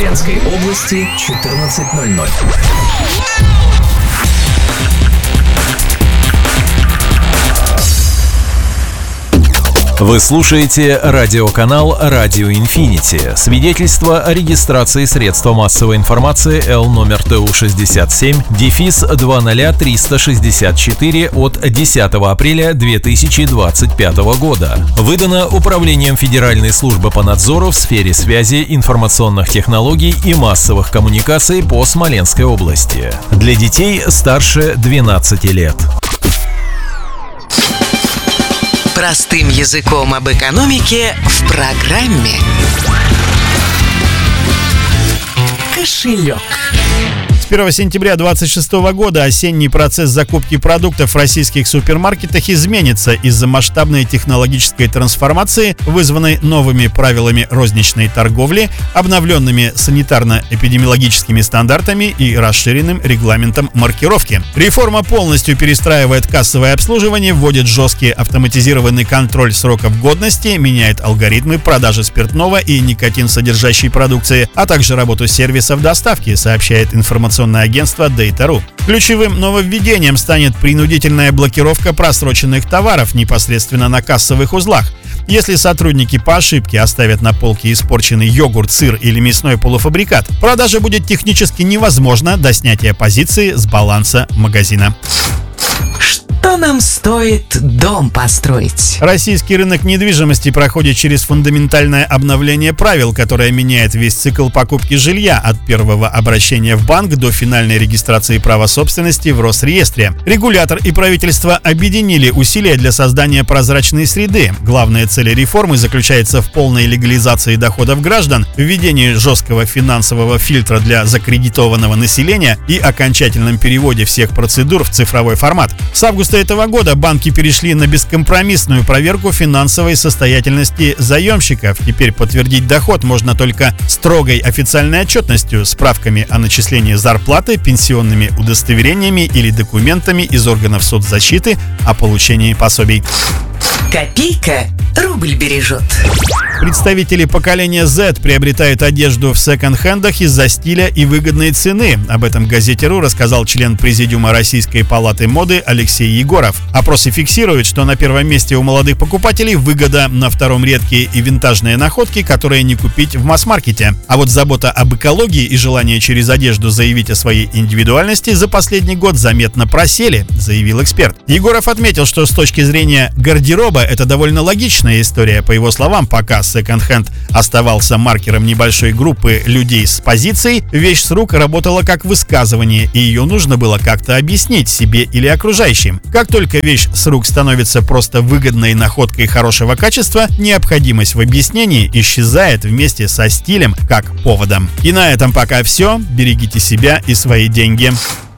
Смоленской области 14:00. Вы слушаете радиоканал «Радио Инфинити». Свидетельство о регистрации средства массовой информации Л номер ТУ-67-200364 от 10 апреля 2025 года. Выдано Управлением Федеральной службы по надзору в сфере связи, информационных технологий и массовых коммуникаций по Смоленской области. Для детей старше 12 лет. Простым языком об экономике в программе «Кошелек». С 1 сентября 2026 года осенний процесс закупки продуктов в российских супермаркетах изменится из-за масштабной технологической трансформации, вызванной новыми правилами розничной торговли, обновленными санитарно-эпидемиологическими стандартами и расширенным регламентом маркировки. Реформа полностью перестраивает кассовое обслуживание, вводит жесткий автоматизированный контроль сроков годности, меняет алгоритмы продажи спиртного и никотин-содержащей продукции, а также работу сервисов доставки, сообщает информационное агентство Data.ru. Ключевым нововведением станет принудительная блокировка просроченных товаров непосредственно на кассовых узлах. Если сотрудники по ошибке оставят на полке испорченный йогурт, сыр или мясной полуфабрикат, продажа будет технически невозможна до снятия позиции с баланса магазина. Что нам стоит дом построить? Российский рынок недвижимости проходит через фундаментальное обновление правил, которое меняет весь цикл покупки жилья от первого обращения в банк до финальной регистрации права собственности в Росреестре. Регулятор и правительство объединили усилия для создания прозрачной среды. Главная цель реформы заключается в полной легализации доходов граждан, введении жесткого финансового фильтра для закредитованного населения и окончательном переводе всех процедур в цифровой формат. С августа этого года банки перешли на бескомпромиссную проверку финансовой состоятельности заемщиков. Теперь подтвердить доход можно только строгой официальной отчетностью, справками о начислении зарплаты, пенсионными удостоверениями или документами из органов соцзащиты о получении пособий. Копейка рубль бережет. Представители поколения Z приобретают одежду в секонд-хендах из-за стиля и выгодной цены. Об этом газете.ру рассказал член Президиума Российской палаты моды Алексей Егоров. Опросы фиксируют, что на первом месте у молодых покупателей выгода, на втором редкие и винтажные находки, которые не купить в масс-маркете. А вот забота об экологии и желание через одежду заявить о своей индивидуальности за последний год заметно просели, заявил эксперт. Егоров отметил, что с точки зрения гардероба это довольно логичная история. По его словам, пока секонд-хенд оставался маркером небольшой группы людей с позицией, вещь с рук работала как высказывание, и ее нужно было как-то объяснить себе или окружающим. Как только вещь с рук становится просто выгодной находкой хорошего качества, необходимость в объяснении исчезает вместе со стилем как поводом. И на этом пока все. Берегите себя и свои деньги.